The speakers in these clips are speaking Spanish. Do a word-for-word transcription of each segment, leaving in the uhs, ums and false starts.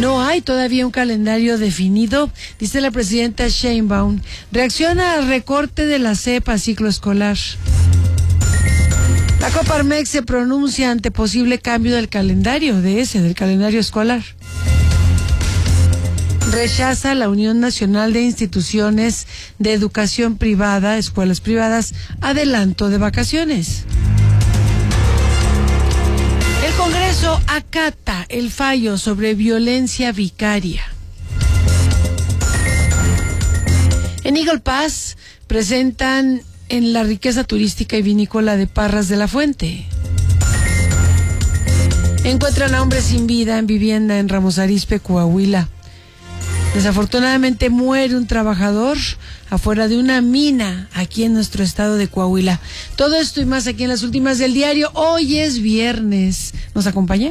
No hay todavía un calendario definido, dice la presidenta Sheinbaum. Reacciona al recorte de la C E P a ciclo escolar. La Coparmex se pronuncia ante posible cambio del calendario, de ese, del calendario escolar. Rechaza la Unión Nacional de Instituciones de Educación Privada, escuelas privadas, adelanto de vacaciones. El Congreso acata el fallo sobre violencia vicaria. En Eagle Pass presentan en la riqueza turística y vinícola de Parras de la Fuente. Encuentran a hombre sin vida en vivienda en Ramos Arizpe, Coahuila. Desafortunadamente muere un trabajador afuera de una mina aquí en nuestro estado de Coahuila. Todo esto y más aquí en las últimas del diario. Hoy es viernes. ¿Nos acompaña?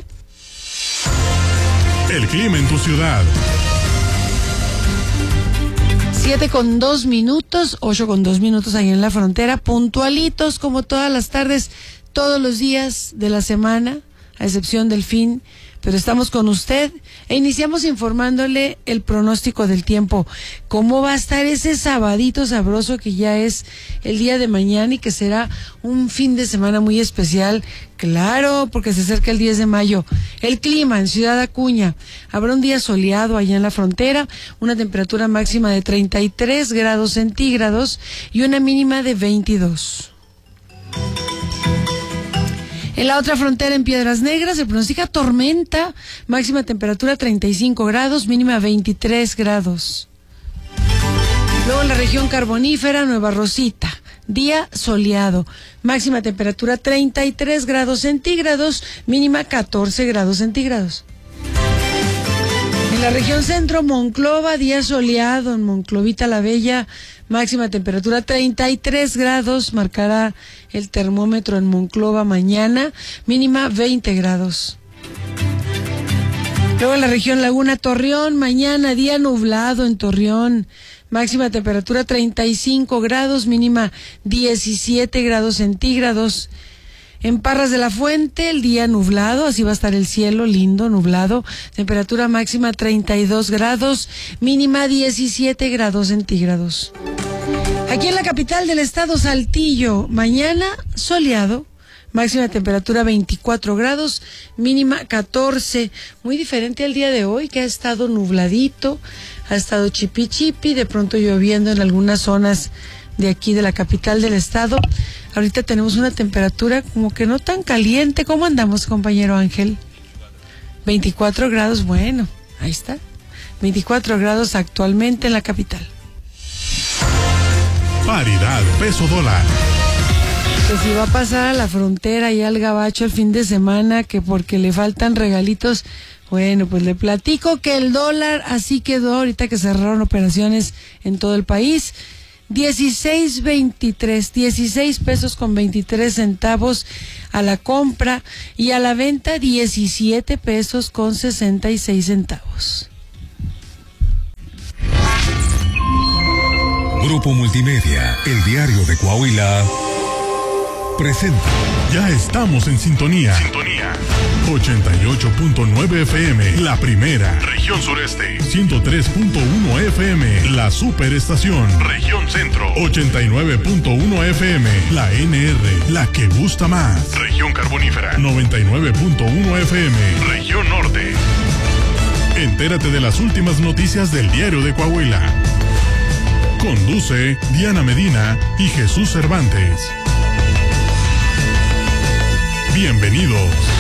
El clima en tu ciudad. Siete con dos minutos, ocho con dos minutos ahí en la frontera, puntualitos como todas las tardes, todos los días de la semana, a excepción del fin, pero estamos con usted e iniciamos informándole el pronóstico del tiempo. ¿Cómo va a estar ese sabadito sabroso que ya es el día de mañana y que será un fin de semana muy especial? Claro, porque se acerca el diez de mayo. El clima en Ciudad Acuña. Habrá un día soleado allá en la frontera, una temperatura máxima de treinta y tres grados centígrados y una mínima de veintidós. En la otra frontera, en Piedras Negras, se pronostica tormenta, máxima temperatura treinta y cinco grados, mínima veintitrés grados. Luego en la región carbonífera, Nueva Rosita, día soleado, máxima temperatura treinta y tres grados centígrados, mínima catorce grados centígrados. En la región centro, Monclova, día soleado, en Monclovita la Bella, máxima temperatura treinta y tres grados, marcará el termómetro en Monclova mañana, mínima veinte grados. Luego en la región Laguna Torreón, mañana día nublado en Torreón, máxima temperatura treinta y cinco grados, mínima diecisiete grados centígrados. En Parras de la Fuente, el día nublado, así va a estar el cielo, lindo, nublado, temperatura máxima treinta y dos grados, mínima diecisiete grados centígrados. Aquí en la capital del estado, Saltillo, mañana soleado, máxima temperatura veinticuatro grados, mínima catorce, muy diferente al día de hoy, que ha estado nubladito, ha estado chipi chipi, de pronto lloviendo en algunas zonas de aquí de la capital del estado. Ahorita tenemos una temperatura como que no tan caliente. ¿Cómo andamos, compañero Ángel? veinticuatro grados, bueno, ahí está. veinticuatro grados actualmente en la capital. Paridad peso dólar. Que si va a pasar a la frontera y al gabacho el fin de semana, que porque le faltan regalitos, bueno, pues le platico que el dólar así quedó ahorita que cerraron operaciones en todo el país. dieciséis veintitrés, dieciséis pesos con veintitrés centavos a la compra y a la venta diecisiete pesos con sesenta y seis centavos. Grupo Multimedia, el diario de Coahuila, presenta. Ya estamos en sintonía. Sintonía. ochenta y ocho punto nueve F M, la primera. Región Sureste. ciento tres punto uno F M, la superestación. Región Centro. ochenta y nueve punto uno F M, la N R, la que gusta más. Región Carbonífera. noventa y nueve punto uno F M, Región Norte. Entérate de las últimas noticias del diario de Coahuila. Conduce Diana Medina y Jesús Cervantes. Bienvenidos.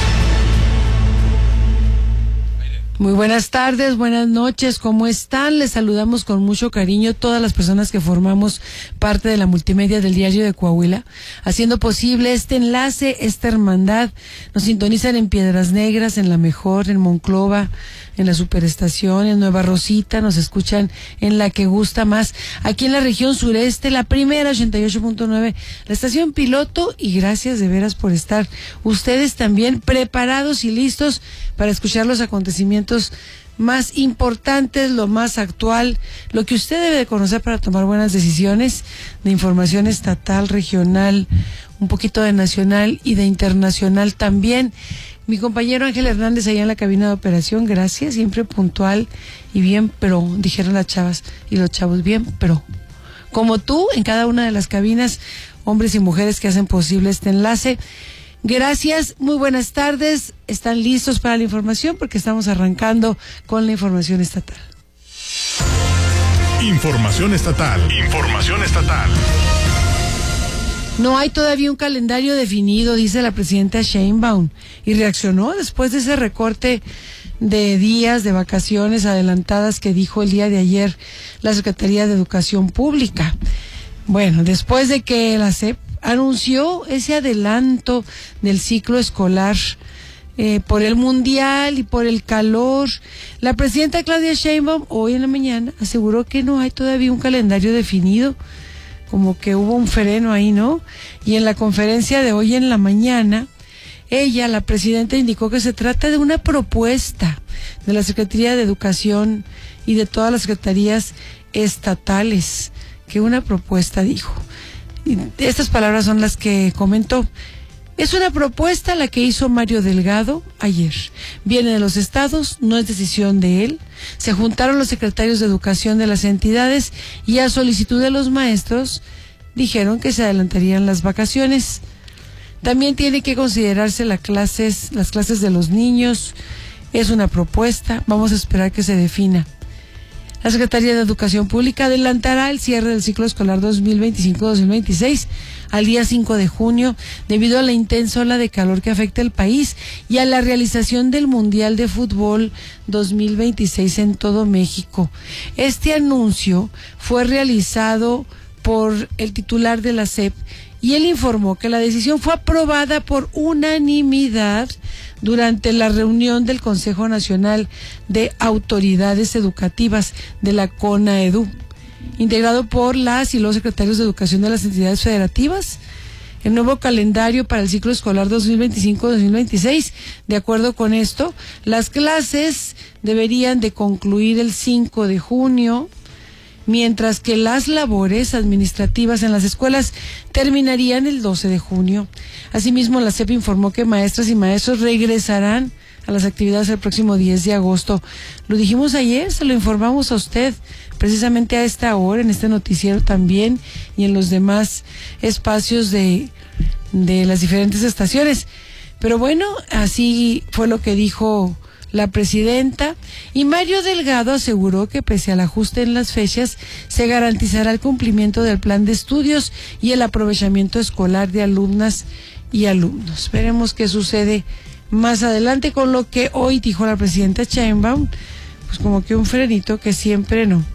Muy buenas tardes, buenas noches, ¿cómo están? Les saludamos con mucho cariño todas las personas que formamos parte de la multimedia del diario de Coahuila, haciendo posible este enlace, esta hermandad. Nos sintonizan en Piedras Negras, en La Mejor, en Monclova, en la Superestación, en Nueva Rosita, nos escuchan en La que gusta más, aquí en la región sureste, la primera ochenta y ocho punto nueve, la estación piloto, y gracias de veras por estar ustedes también preparados y listos para escuchar los acontecimientos más importantes, lo más actual, lo que usted debe de conocer para tomar buenas decisiones de información estatal, regional, un poquito de nacional y de internacional también. Mi compañero Ángel Hernández allá en la cabina de operación, gracias, siempre puntual y bien pro, dijeron las chavas y los chavos, bien pro. Como tú, en cada una de las cabinas, hombres y mujeres que hacen posible este enlace. Gracias, muy buenas tardes. ¿Están listos para la información? Porque estamos arrancando con la información estatal. Información estatal. Información estatal. No hay todavía un calendario definido, dice la presidenta Sheinbaum, y reaccionó después de ese recorte de días de vacaciones adelantadas que dijo el día de ayer la Secretaría de Educación Pública. Bueno, después de que la S E P anunció ese adelanto del ciclo escolar eh, por el mundial y por el calor, la presidenta Claudia Sheinbaum hoy en la mañana aseguró que no hay todavía un calendario definido, como que hubo un freno ahí, ¿no? Y en la conferencia de hoy en la mañana, ella, la presidenta, indicó que se trata de una propuesta de la Secretaría de Educación y de todas las secretarías estatales, que una propuesta, dijo. Y estas palabras son las que comentó. Es una propuesta la que hizo Mario Delgado ayer. Viene de los estados, no es decisión de él. Se juntaron los secretarios de educación de las entidades y a solicitud de los maestros dijeron que se adelantarían las vacaciones. También tiene que considerarse las clases, las clases de los niños. Es una propuesta, vamos a esperar que se defina. La Secretaría de Educación Pública adelantará el cierre del ciclo escolar dos mil veinticinco dos mil veintiséis al día cinco de junio debido a la intensa ola de calor que afecta el país y a la realización del Mundial de Fútbol dos mil veintiséis en todo México. Este anuncio fue realizado por el titular de la S E P y él informó que la decisión fue aprobada por unanimidad durante la reunión del Consejo Nacional de Autoridades Educativas de la CONAEDU, integrado por las y los secretarios de educación de las entidades federativas. El nuevo calendario para el ciclo escolar dos mil veinticinco dos mil veintiséis, de acuerdo con esto, las clases deberían de concluir el cinco de junio, mientras que las labores administrativas en las escuelas terminarían el doce de junio. Asimismo, la S E P informó que maestras y maestros regresarán a las actividades el próximo diez de agosto. Lo dijimos ayer, se lo informamos a usted, precisamente a esta hora, en este noticiero también, y en los demás espacios de, de las diferentes estaciones. Pero bueno, así fue lo que dijo la presidenta, y Mario Delgado aseguró que pese al ajuste en las fechas, se garantizará el cumplimiento del plan de estudios y el aprovechamiento escolar de alumnas y alumnos. Veremos qué sucede más adelante con lo que hoy dijo la presidenta Sheinbaum, pues como que un frenito que siempre no.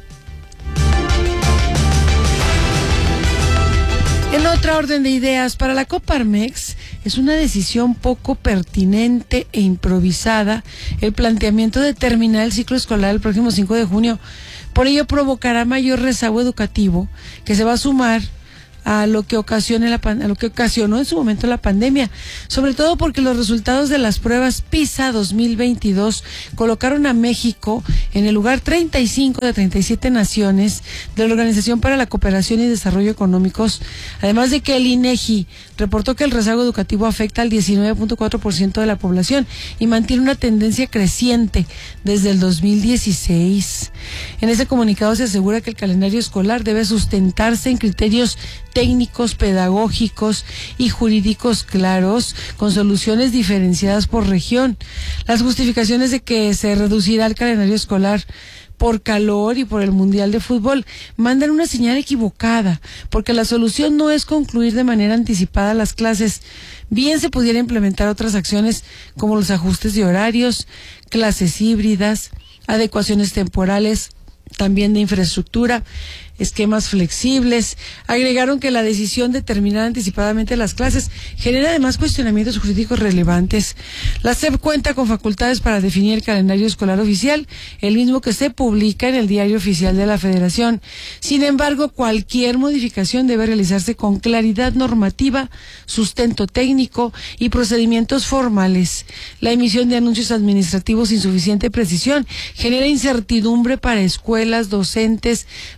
En otra orden de ideas, para la Coparmex es una decisión poco pertinente e improvisada el planteamiento de terminar el ciclo escolar el próximo cinco de junio. Por ello provocará mayor rezago educativo que se va a sumar a lo que ocasione la a lo que ocasionó en su momento la pandemia, sobre todo porque los resultados de las pruebas PISA dos mil veintidós colocaron a México en el lugar treinta y cinco de treinta y siete naciones de la Organización para la Cooperación y Desarrollo Económicos, además de que el INEGI reportó que el rezago educativo afecta al diecinueve punto cuatro por ciento de la población y mantiene una tendencia creciente desde el dos mil dieciséis. En ese comunicado se asegura que el calendario escolar debe sustentarse en criterios técnicos, pedagógicos y jurídicos claros, con soluciones diferenciadas por región. Las justificaciones de que se reducirá el calendario escolar por calor y por el Mundial de Fútbol mandan una señal equivocada, porque la solución no es concluir de manera anticipada las clases. Bien se pudiera implementar otras acciones como los ajustes de horarios, clases híbridas, adecuaciones temporales, también de infraestructura, esquemas flexibles. Agregaron que la decisión de terminar anticipadamente las clases genera además cuestionamientos jurídicos relevantes. La S E P cuenta con facultades para definir el calendario escolar oficial, el mismo que se publica en el Diario Oficial de la Federación. Sin embargo, cualquier modificación debe realizarse con claridad normativa, sustento técnico y procedimientos formales. La emisión de anuncios administrativos sin suficiente precisión genera incertidumbre para escuelas, docentes, madres de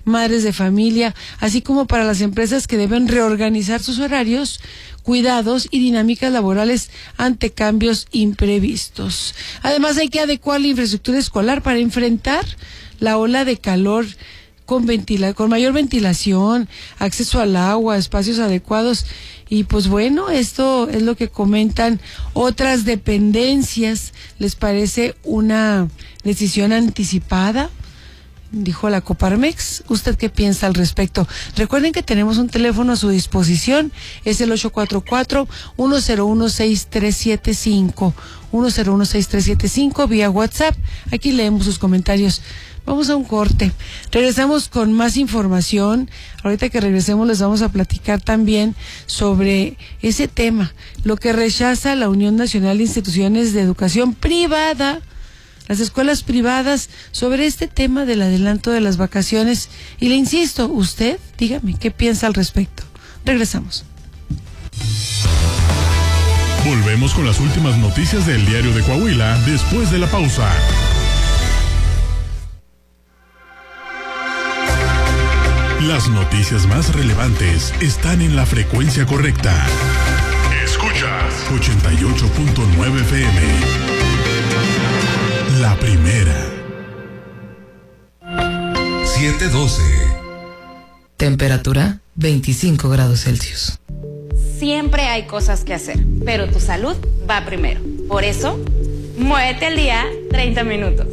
de familia, así como para las empresas que deben reorganizar sus horarios, cuidados y dinámicas laborales ante cambios imprevistos. Además, hay que adecuar la infraestructura escolar para enfrentar la ola de calor con ventila, con mayor ventilación, acceso al agua, espacios adecuados. Y pues bueno, esto es lo que comentan otras dependencias. ¿Les parece una decisión anticipada? Dijo la Coparmex. ¿Usted qué piensa al respecto? Recuerden que tenemos un teléfono a su disposición, es el ocho cuatro cuatro, uno cero uno, seis tres siete cinco, uno cero uno, seis tres siete cinco, vía WhatsApp. Aquí leemos sus comentarios. Vamos a un corte. Regresamos con más información. Ahorita que regresemos les vamos a platicar también sobre ese tema, lo que rechaza la Unión Nacional de Instituciones de Educación Privada, las escuelas privadas, sobre este tema del adelanto de las vacaciones. Y le insisto, usted, dígame, ¿qué piensa al respecto? Regresamos. Volvemos con las últimas noticias del Diario de Coahuila después de la pausa. Las noticias más relevantes están en la frecuencia correcta. Escuchas ochenta y ocho punto nueve F M. La primera. siete doce. Temperatura veinticinco grados Celsius. Siempre hay cosas que hacer, pero tu salud va primero. Por eso, muévete al día treinta minutos.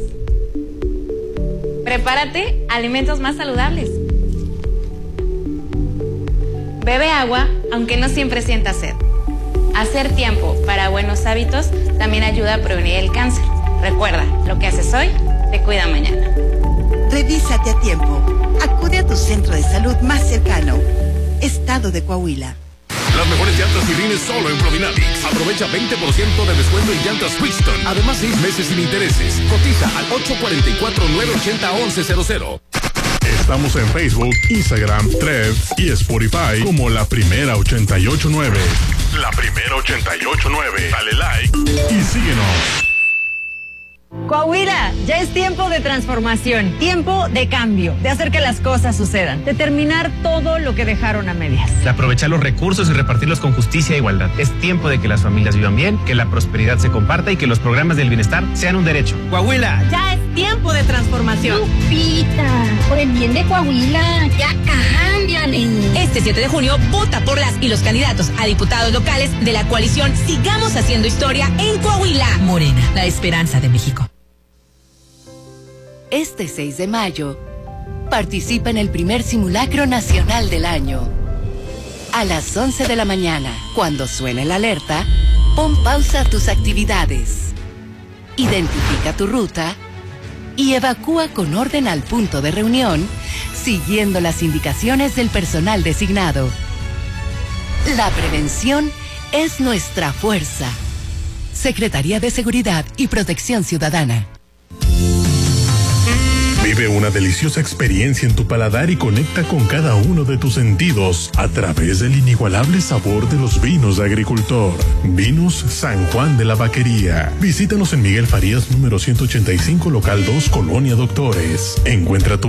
Prepárate alimentos más saludables. Bebe agua, aunque no siempre sientas sed. Hacer tiempo para buenos hábitos también ayuda a prevenir el cáncer. Recuerda, lo que haces hoy te cuida mañana. Revísate a tiempo. Acude a tu centro de salud más cercano. Estado de Coahuila. Las mejores llantas y rines solo en Provinatix. Aprovecha veinte por ciento de descuento en llantas Bridgestone. Además, seis meses sin intereses. Cotiza al ocho cuatro cuatro, nueve ocho cero, once cero cero. Estamos en Facebook, Instagram, Threads y Spotify como La Primera ochenta y ocho nueve. La Primera ochenta y ocho nueve. Dale like y síguenos. Coahuila, ya es tiempo de transformación, tiempo de cambio, de hacer que las cosas sucedan, de terminar todo lo que dejaron a medias. De aprovechar los recursos y repartirlos con justicia e igualdad. Es tiempo de que las familias vivan bien, que la prosperidad se comparta y que los programas del bienestar sean un derecho. Coahuila, ya es tiempo de transformación. Lupita, por el bien de Coahuila, ya cámbiale. Este siete de junio, vota por las y los candidatos a diputados locales de la coalición Sigamos Haciendo Historia en Coahuila. Morena, la esperanza de México. Este seis de mayo, participa en el primer simulacro nacional del año. A las once de la mañana, cuando suene la alerta, pon pausa a tus actividades. Identifica tu ruta y evacúa con orden al punto de reunión, siguiendo las indicaciones del personal designado. La prevención es nuestra fuerza. Secretaría de Seguridad y Protección Ciudadana. Vive una deliciosa experiencia en tu paladar y conecta con cada uno de tus sentidos a través del inigualable sabor de los vinos de agricultor. Vinos San Juan de la Vaquería. Visítanos en Miguel Farías número ciento ochenta y cinco, local dos, Colonia Doctores. Encuentra tu